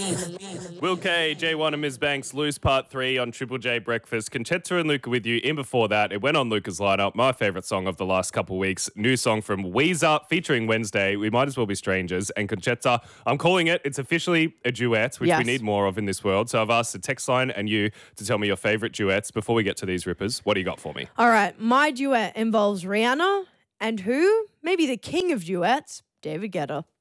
Will K, J1 and Ms. Banks, Loose Part 3 on Triple J Breakfast. Conchetta and Luca with you. In before that, it went on Luca's lineup. My favourite song of the last couple of weeks. New song from Weezer featuring Wednesday. We Might As Well Be Strangers. And Conchetta, I'm calling it. It's officially a duet, which we need more of in this world. So I've asked the text line and you to tell me your favourite duets. Before we get to these rippers, what do you got for me? All right. My duet involves Rihanna and who? Maybe the king of duets, David Guetta.